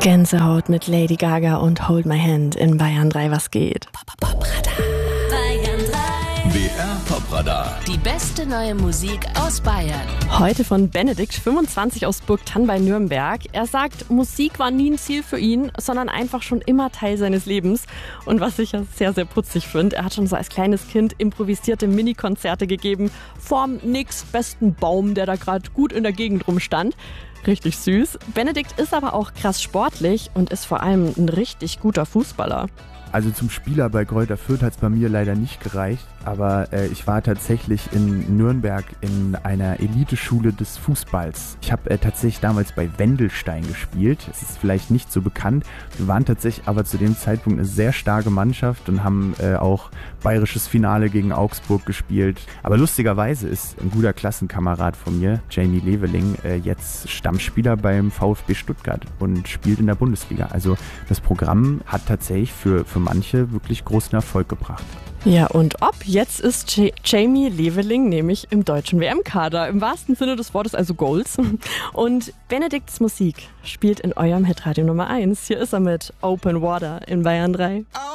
Gänsehaut mit Lady Gaga und Hold My Hand in Bayern 3. Was geht? Bayern 3. BR Popradar. Die beste neue Musik aus Bayern. Heute von Benedikt, 25 aus Burgthann bei Nürnberg. Er sagt, Musik war nie ein Ziel für ihn, sondern einfach schon immer Teil seines Lebens. Und was ich ja sehr, sehr putzig finde, er hat schon so als kleines Kind improvisierte Mini-Konzerte gegeben vorm nächstbesten Baum, der da gerade gut in der Gegend rumstand. Richtig süß. Benedikt ist aber auch krass sportlich und ist vor allem ein richtig guter Fußballer. Also zum Spieler bei Greuther Fürth hat es bei mir leider nicht gereicht, aber ich war tatsächlich in Nürnberg in einer Eliteschule des Fußballs. Ich habe tatsächlich damals bei Wendelstein gespielt. Es ist vielleicht nicht so bekannt. Wir waren tatsächlich aber zu dem Zeitpunkt eine sehr starke Mannschaft und haben auch bayerisches Finale gegen Augsburg gespielt. Aber lustigerweise ist ein guter Klassenkamerad von mir, Jamie Leveling, jetzt Stammspieler beim VfB Stuttgart und spielt in der Bundesliga. Also das Programm hat tatsächlich für manche wirklich großen Erfolg gebracht. Ja, und ob jetzt ist Jamie Leveling nämlich im deutschen WM-Kader, im wahrsten Sinne des Wortes, also Goals. Und Benedikts Musik spielt in eurem Hitradio Nummer 1. Hier ist er mit Open Water in Bayern 3.